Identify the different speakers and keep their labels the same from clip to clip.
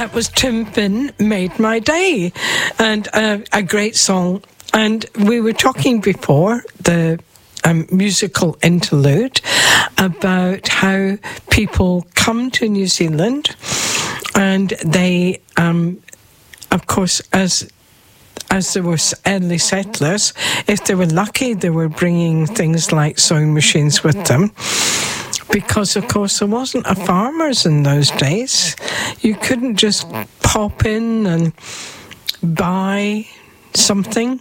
Speaker 1: That was Tim Finn, Made My Day, and a great song. And we were talking before the musical interlude about how people come to New Zealand, and they, of course, as there were early settlers, if they were lucky, they were bringing things like sewing machines with them. Because, of course, there wasn't a farmers in those days. You couldn't just pop in and buy something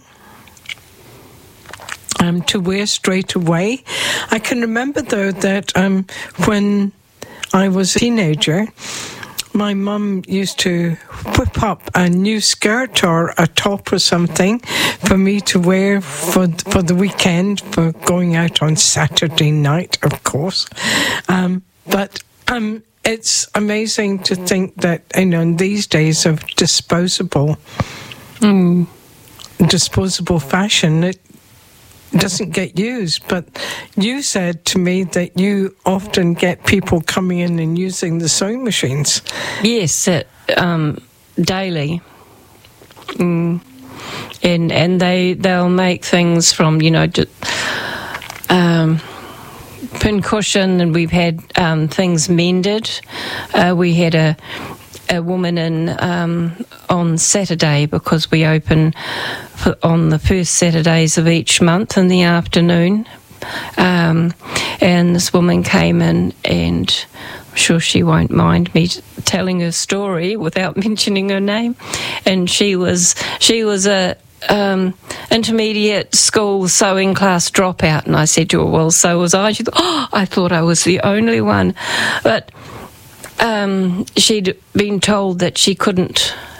Speaker 1: to wear straight away. I can remember, though, that when I was a teenager, my mum used to whip up a new skirt or a top or something for me to wear for the weekend, for going out on Saturday night, of course. But it's amazing to think that, in these days of disposable fashion, it doesn't get used. But you said to me that you often get people coming in and using the sewing machines.
Speaker 2: Yes, daily. And they'll make things from, pincushion, and we've had things mended. We had a woman in on Saturday, because we open on the first Saturdays of each month in the afternoon. And this woman came in, and I'm sure she won't mind me telling her story without mentioning her name. And she was a intermediate school sewing class dropout, and I said to her, well, so was I. She thought, I thought I was the only one. But she'd been told that she couldn't